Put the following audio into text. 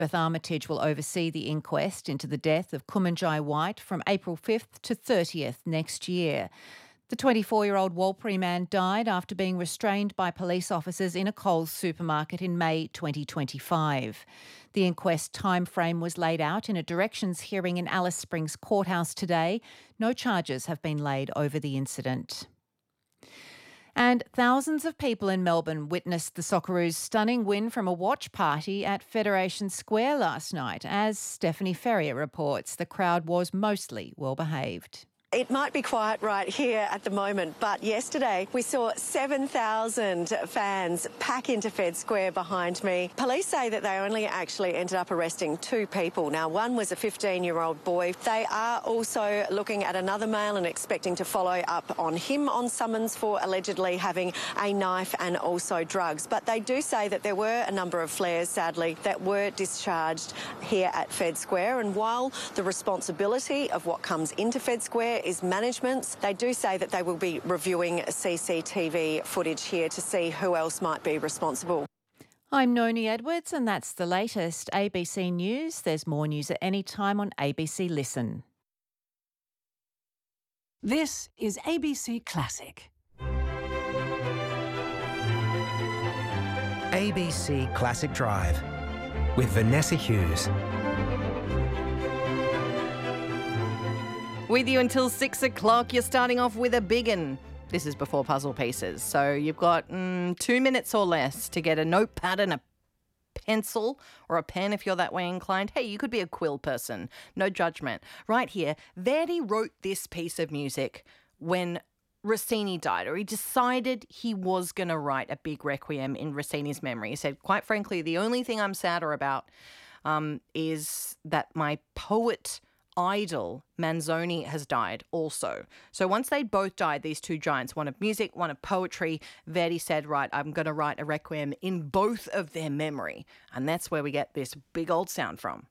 Elizabeth Armitage will oversee the inquest into the death of Kumanjai White from April 5th to 30th next year. The 24-year-old Warlpiri man died after being restrained by police officers in a Coles supermarket in May 2025. The inquest timeframe was laid out in a directions hearing in Alice Springs Courthouse today. No charges have been laid over the incident. And thousands of people in Melbourne witnessed the Socceroos' stunning win from a watch party at Federation Square last night. As Stephanie Ferrier reports, the crowd was mostly well behaved. It might be quiet right here at the moment, but yesterday we saw 7,000 fans pack into Fed Square behind me. Police say that they only actually ended up arresting 2 people. Now, one was a 15-year-old boy. They are also looking at another male and expecting to follow up on him on summons for allegedly having a knife and also drugs. But they do say that there were a number of flares, sadly, that were discharged here at Fed Square. And while the responsibility of what comes into Fed Square is management's, they do say that they will be reviewing CCTV footage here to see who else might be responsible. I'm Noni Edwards and that's the latest ABC News. There's more news at any time on ABC Listen. This is ABC Classic. ABC Classic Drive with Vanessa Hughes. With you until 6 o'clock, you're starting off with a big one. This is before puzzle pieces. So you've got 2 minutes or less to get a notepad and a pencil or a pen if you're that way inclined. Hey, you could be a quill person. No judgment. Right here, Verdi wrote this piece of music when Rossini died, or he decided he was going to write a big requiem in Rossini's memory. He said, quite frankly, the only thing I'm sadder about is that my poet idol Manzoni has died also. So once they both died, these two giants, one of music, one of poetry, Verdi said, right, I'm going to write a requiem in both of their memory. And that's where we get this big old sound from.